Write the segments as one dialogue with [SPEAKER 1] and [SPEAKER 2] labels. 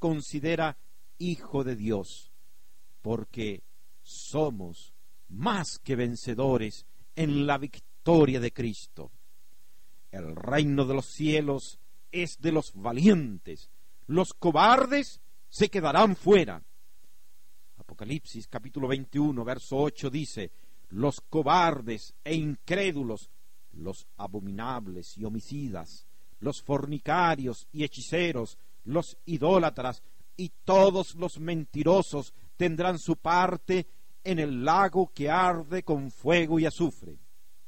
[SPEAKER 1] considera hijo de Dios, porque somos más que vencedores en la victoria de Cristo. El reino de los cielos es de los valientes, los cobardes se quedarán fuera. Apocalipsis capítulo 21, verso 8 dice: los cobardes e incrédulos, los abominables y homicidas, los fornicarios y hechiceros, los idólatras y todos los mentirosos tendrán su parte en el lago que arde con fuego y azufre.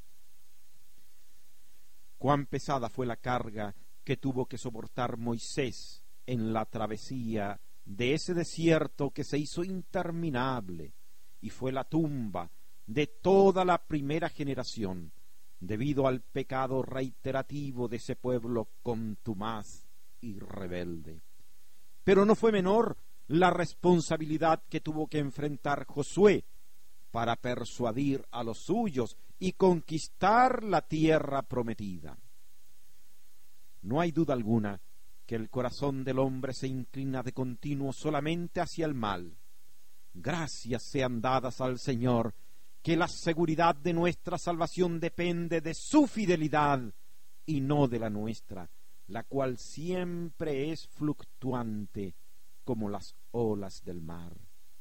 [SPEAKER 1] Cuán pesada fue la carga que tuvo que soportar Moisés en la travesía de ese desierto que se hizo interminable, y fue la tumba de toda la primera generación, debido al pecado reiterativo de ese pueblo contumaz y rebelde. Pero no fue menor la responsabilidad que tuvo que enfrentar Josué para persuadir a los suyos y conquistar la tierra prometida. No hay duda alguna que el corazón del hombre se inclina de continuo solamente hacia el mal. Gracias sean dadas al Señor, que la seguridad de nuestra salvación depende de su fidelidad y no de la nuestra, la cual siempre es fluctuante como las olas del mar.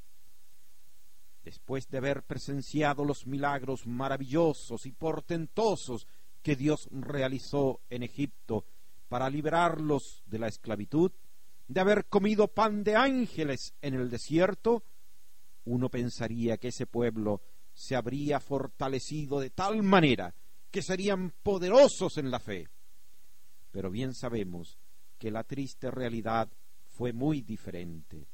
[SPEAKER 1] Después de haber presenciado los milagros maravillosos y portentosos que Dios realizó en Egipto para liberarlos de la esclavitud, de haber comido pan de ángeles en el desierto, uno pensaría que ese pueblo se habría fortalecido de tal manera que serían poderosos en la fe. Pero bien sabemos que la triste realidad fue muy diferente.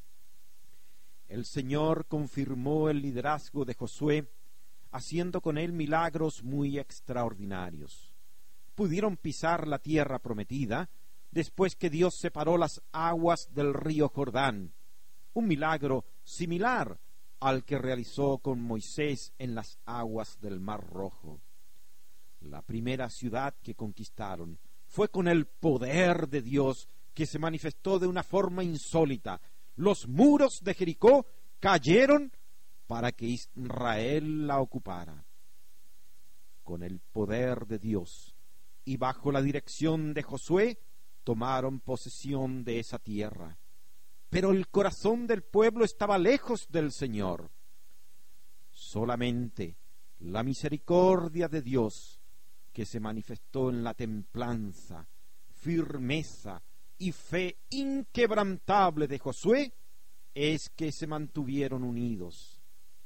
[SPEAKER 1] El Señor confirmó el liderazgo de Josué, haciendo con él milagros muy extraordinarios. Pudieron pisar la tierra prometida después que Dios separó las aguas del río Jordán, un milagro similar al que realizó con Moisés en las aguas del Mar Rojo. La primera ciudad que conquistaron fue con el poder de Dios, que se manifestó de una forma insólita. Los muros de Jericó cayeron para que Israel la ocupara. Con el poder de Dios y bajo la dirección de Josué, tomaron posesión de esa tierra. Pero el corazón del pueblo estaba lejos del Señor. Solamente la misericordia de Dios, que se manifestó en la templanza, firmeza y fe inquebrantable de Josué, es que se mantuvieron unidos.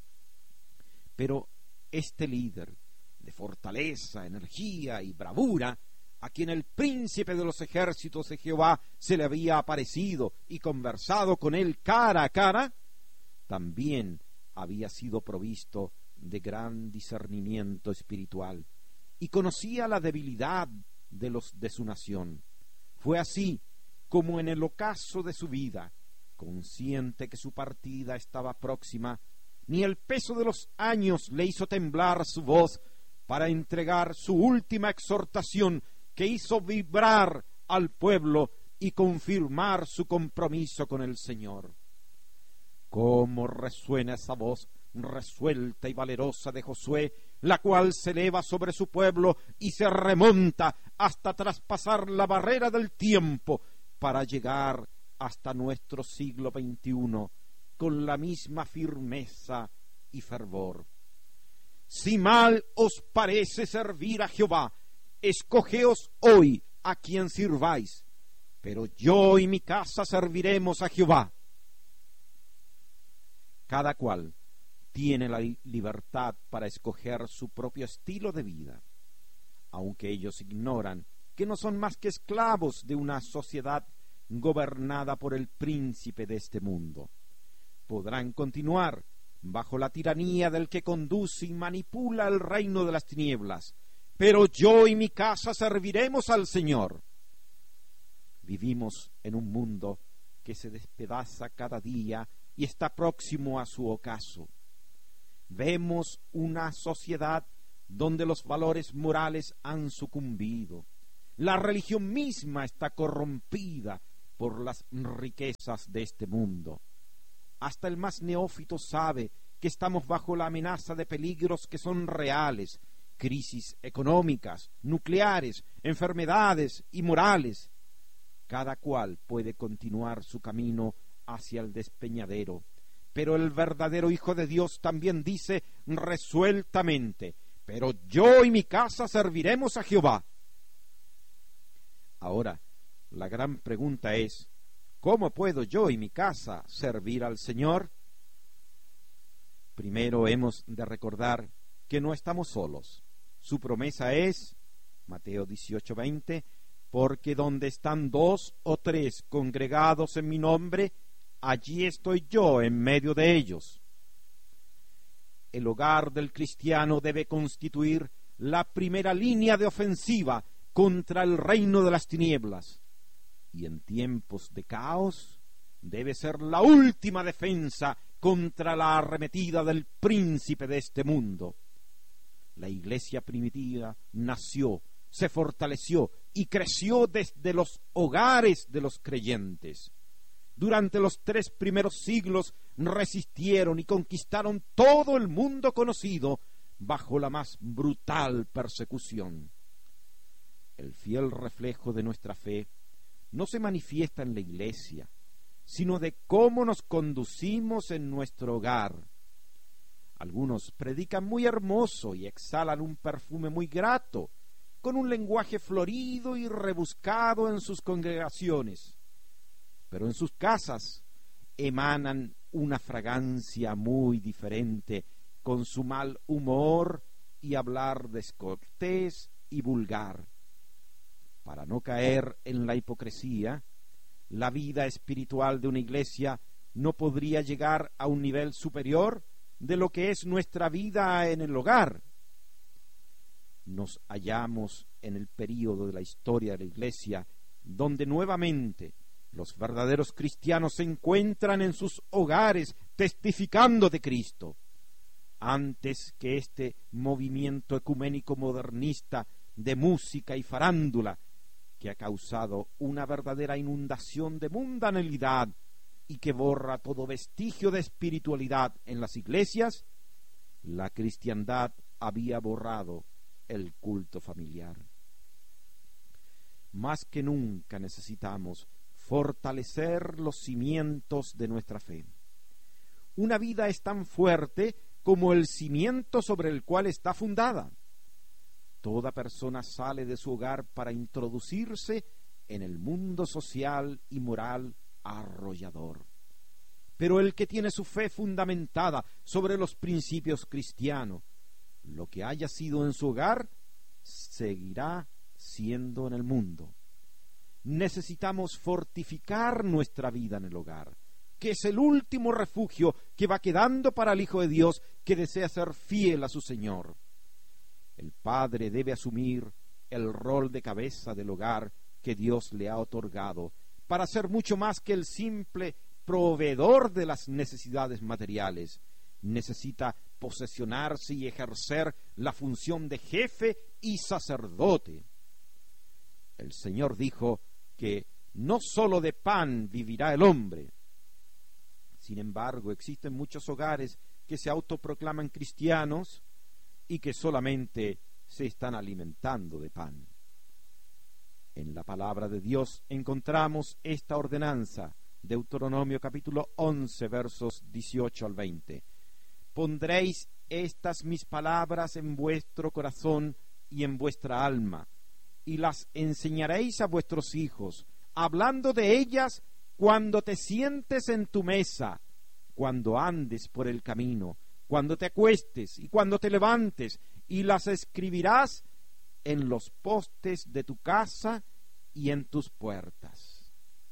[SPEAKER 1] Pero este líder de fortaleza, energía y bravura, a quien el príncipe de los ejércitos de Jehová se le había aparecido y conversado con él cara a cara, también había sido provisto de gran discernimiento espiritual y conocía la debilidad de los de su nación. Fue así como en el ocaso de su vida, consciente que su partida estaba próxima, ni el peso de los años le hizo temblar su voz para entregar su última exhortación, que hizo vibrar al pueblo y confirmar su compromiso con el Señor. Cómo resuena esa voz resuelta y valerosa de Josué, la cual se eleva sobre su pueblo y se remonta hasta traspasar la barrera del tiempo para llegar hasta nuestro siglo XXI con la misma firmeza y fervor. Si mal os parece servir a Jehová, escogeos hoy a quien sirváis, pero yo y mi casa serviremos a Jehová. Cada cual tiene la libertad para escoger su propio estilo de vida, aunque ellos ignoran que no son más que esclavos de una sociedad gobernada por el príncipe de este mundo. Podrán continuar bajo la tiranía del que conduce y manipula el reino de las tinieblas, pero yo y mi casa serviremos al Señor. Vivimos en un mundo que se despedaza cada día y está próximo a su ocaso. Vemos una sociedad donde los valores morales han sucumbido. La religión misma está corrompida por las riquezas de este mundo. Hasta el más neófito sabe que estamos bajo la amenaza de peligros que son reales, crisis económicas, nucleares, enfermedades y morales. Cada cual puede continuar su camino hacia el despeñadero, pero el verdadero Hijo de Dios también dice resueltamente: pero yo y mi casa serviremos a Jehová. Ahora, la gran pregunta es: ¿cómo puedo yo y mi casa servir al Señor? Primero hemos de recordar que no estamos solos. Su promesa es, Mateo 18:20, porque donde están 2 o 3 congregados en mi nombre, allí estoy yo en medio de ellos. El hogar del cristiano debe constituir la primera línea de ofensiva contra el reino de las tinieblas, y en tiempos de caos debe ser la última defensa contra la arremetida del príncipe de este mundo. La iglesia primitiva nació, se fortaleció y creció desde los hogares de los creyentes. Durante los 3 primeros siglos resistieron y conquistaron todo el mundo conocido bajo la más brutal persecución. El fiel reflejo de nuestra fe no se manifiesta en la iglesia, sino de cómo nos conducimos en nuestro hogar. Algunos predican muy hermoso y exhalan un perfume muy grato, con un lenguaje florido y rebuscado en sus congregaciones, pero en sus casas emanan una fragancia muy diferente, con su mal humor y hablar descortés y vulgar. Para no caer en la hipocresía, la vida espiritual de una iglesia no podría llegar a un nivel superior de lo que es nuestra vida en el hogar. Nos hallamos en el período de la historia de la iglesia donde nuevamente los verdaderos cristianos se encuentran en sus hogares testificando de Cristo. Antes que este movimiento ecuménico modernista de música y farándula, que ha causado una verdadera inundación de mundanalidad y que borra todo vestigio de espiritualidad en las iglesias, la cristiandad había borrado el culto familiar. Más que nunca necesitamos fortalecer los cimientos de nuestra fe. Una vida es tan fuerte como el cimiento sobre el cual está fundada. Toda persona sale de su hogar para introducirse en el mundo social y moral arrollador. Pero el que tiene su fe fundamentada sobre los principios cristianos, lo que haya sido en su hogar, seguirá siendo en el mundo. Necesitamos fortificar nuestra vida en el hogar, que es el último refugio que va quedando para el Hijo de Dios que desea ser fiel a su Señor. El padre debe asumir el rol de cabeza del hogar que Dios le ha otorgado para ser mucho más que el simple proveedor de las necesidades materiales. Necesita posesionarse y ejercer la función de jefe y sacerdote. El Señor dijo que no sólo de pan vivirá el hombre. Sin embargo, existen muchos hogares que se autoproclaman cristianos y que solamente se están alimentando de pan. En la palabra de Dios encontramos esta ordenanza, Deuteronomio capítulo 11, versos 18 al 20. Pondréis estas mis palabras en vuestro corazón y en vuestra alma, y las enseñaréis a vuestros hijos, hablando de ellas cuando te sientes en tu mesa, cuando andes por el camino, cuando te acuestes y cuando te levantes, y las escribirás en los postes de tu casa y en tus puertas.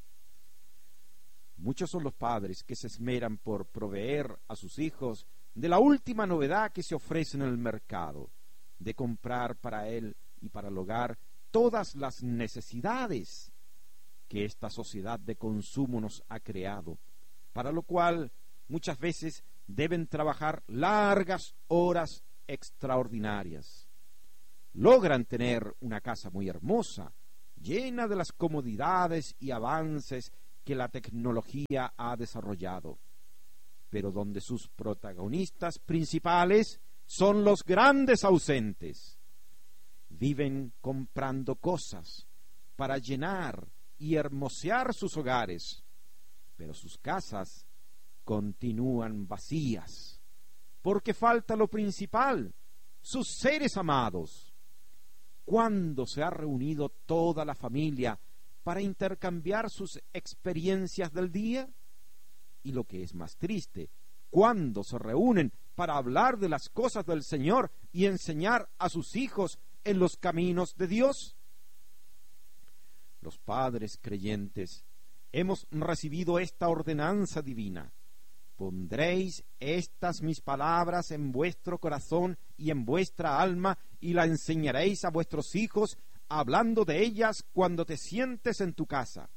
[SPEAKER 1] Muchos son los padres que se esmeran por proveer a sus hijos de la última novedad que se ofrece en el mercado, de comprar para él y para el hogar todas las necesidades que esta sociedad de consumo nos ha creado, para lo cual muchas veces deben trabajar largas horas extraordinarias. Logran tener una casa muy hermosa, llena de las comodidades y avances que la tecnología ha desarrollado, pero donde sus protagonistas principales son los grandes ausentes. Viven comprando cosas para llenar y hermosear sus hogares, pero sus casas continúan vacías, porque falta lo principal, sus seres amados. ¿Cuándo se ha reunido toda la familia para intercambiar sus experiencias del día? Y lo que es más triste, ¿cuándo se reúnen para hablar de las cosas del Señor y enseñar a sus hijos en los caminos de Dios? Los padres creyentes hemos recibido esta ordenanza divina: pondréis estas mis palabras en vuestro corazón y en vuestra alma, y la enseñaréis a vuestros hijos, hablando de ellas cuando te sientes en tu casa.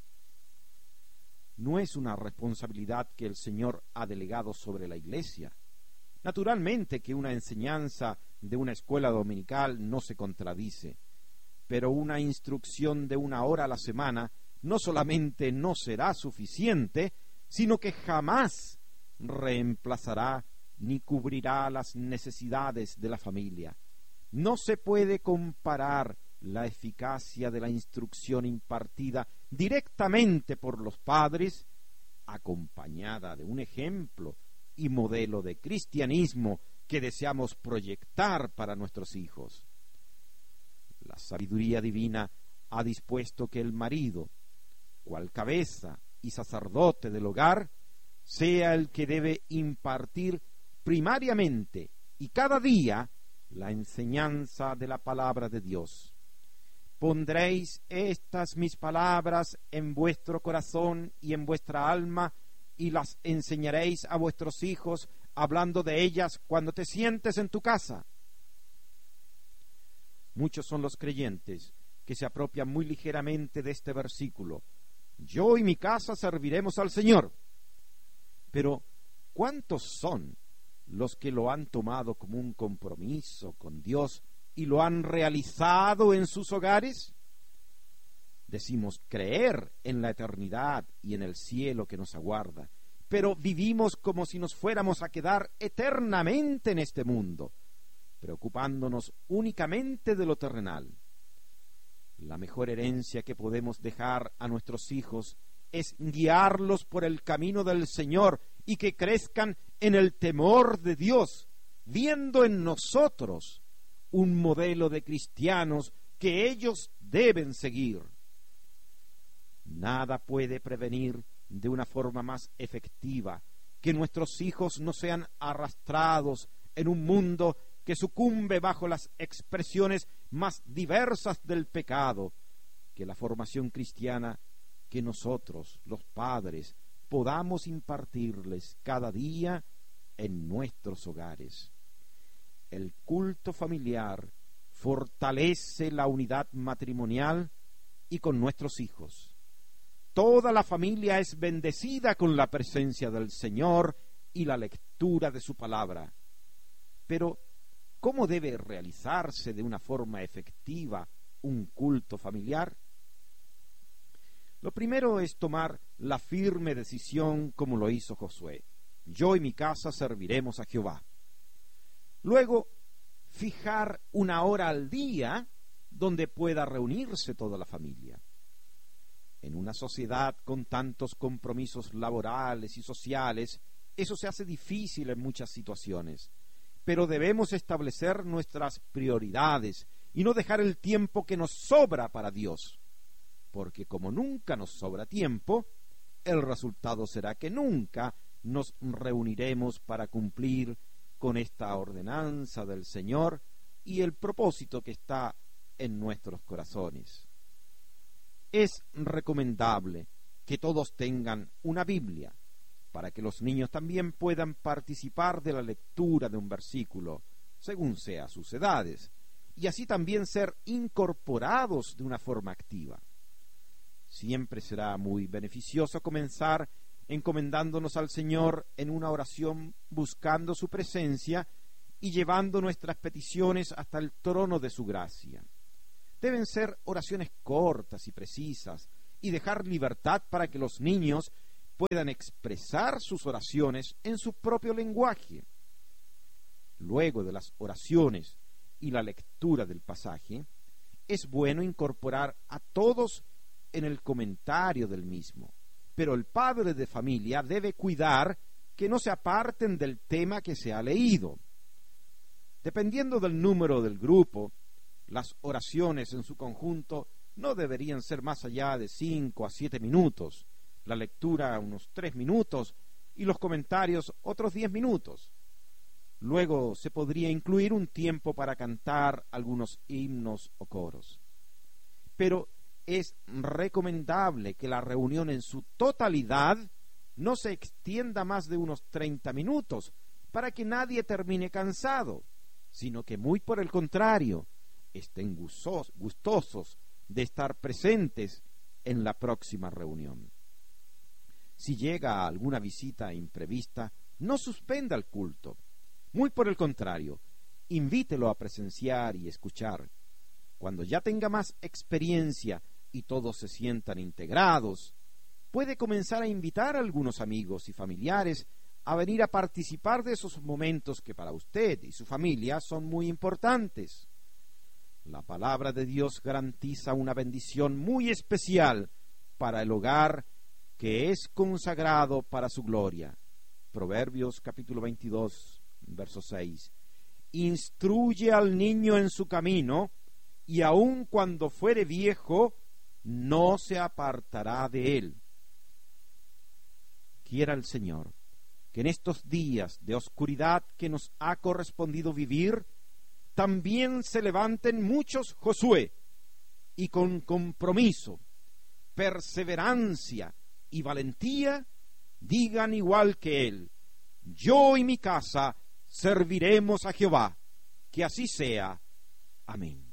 [SPEAKER 1] No es una responsabilidad que el Señor ha delegado sobre la Iglesia. Naturalmente que una enseñanza de una escuela dominical no se contradice, pero una instrucción de 1 hora a la semana no solamente no será suficiente, sino que jamás reemplazará ni cubrirá las necesidades de la familia. No se puede comparar la eficacia de la instrucción impartida directamente por los padres, acompañada de un ejemplo y modelo de cristianismo que deseamos proyectar para nuestros hijos. La sabiduría divina ha dispuesto que el marido, cual cabeza y sacerdote del hogar, sea el que debe impartir primariamente y cada día la enseñanza de la palabra de Dios. Pondréis estas mis palabras en vuestro corazón y en vuestra alma, y las enseñaréis a vuestros hijos, hablando de ellas cuando te sientes en tu casa. Muchos son los creyentes que se apropian muy ligeramente de este versículo: yo y mi casa serviremos al Señor. Pero ¿cuántos son los que lo han tomado como un compromiso con Dios y lo han realizado en sus hogares? Decimos creer en la eternidad y en el cielo que nos aguarda, pero vivimos como si nos fuéramos a quedar eternamente en este mundo, preocupándonos únicamente de lo terrenal. La mejor herencia que podemos dejar a nuestros hijos es guiarlos por el camino del Señor y que crezcan en el temor de Dios, viendo en nosotros un modelo de cristianos que ellos deben seguir. Nada puede prevenir de una forma más efectiva que nuestros hijos no sean arrastrados en un mundo que sucumbe bajo las expresiones más diversas del pecado, que la formación cristiana que nosotros, los padres, podamos impartirles cada día en nuestros hogares. El culto familiar fortalece la unidad matrimonial y con nuestros hijos. Toda la familia es bendecida con la presencia del Señor y la lectura de su palabra. Pero, ¿cómo debe realizarse de una forma efectiva un culto familiar? Lo primero es tomar la firme decisión como lo hizo Josué: yo y mi casa serviremos a Jehová. Luego, fijar 1 hora al día donde pueda reunirse toda la familia. En una sociedad con tantos compromisos laborales y sociales, eso se hace difícil en muchas situaciones, pero debemos establecer nuestras prioridades y no dejar el tiempo que nos sobra para Dios, porque como nunca nos sobra tiempo, el resultado será que nunca nos reuniremos para cumplir con esta ordenanza del Señor y el propósito que está en nuestros corazones. Es recomendable que todos tengan una Biblia, para que los niños también puedan participar de la lectura de un versículo, según sea sus edades, y así también ser incorporados de una forma activa. Siempre será muy beneficioso comenzar encomendándonos al Señor en una oración, buscando su presencia y llevando nuestras peticiones hasta el trono de su gracia. Deben ser oraciones cortas y precisas, y dejar libertad para que los niños puedan expresar sus oraciones en su propio lenguaje. Luego de las oraciones y la lectura del pasaje, es bueno incorporar a todos en el comentario del mismo, pero el padre de familia debe cuidar que no se aparten del tema que se ha leído. Dependiendo del número del grupo, las oraciones en su conjunto no deberían ser más allá de 5 a 7 minutos, la lectura unos 3 minutos y los comentarios otros 10 minutos. Luego se podría incluir un tiempo para cantar algunos himnos o coros. Pero es recomendable que la reunión en su totalidad no se extienda más de unos 30 minutos para que nadie termine cansado, sino que muy por el contrario, estén gustosos de estar presentes en la próxima reunión. Si llega alguna visita imprevista, no suspenda el culto. Muy por el contrario, invítelo a presenciar y escuchar. Cuando ya tenga más experiencia y todos se sientan integrados, puede comenzar a invitar a algunos amigos y familiares a venir a participar de esos momentos que para usted y su familia son muy importantes. La palabra de Dios garantiza una bendición muy especial para el hogar que es consagrado para su gloria. Proverbios capítulo 22, verso 6. Instruye al niño en su camino, y aun cuando fuere viejo, no se apartará de él. Quiera el Señor que en estos días de oscuridad que nos ha correspondido vivir, también se levanten muchos Josué, y con compromiso, perseverancia y valentía, digan igual que él: yo y mi casa serviremos a Jehová. Que así sea. Amén.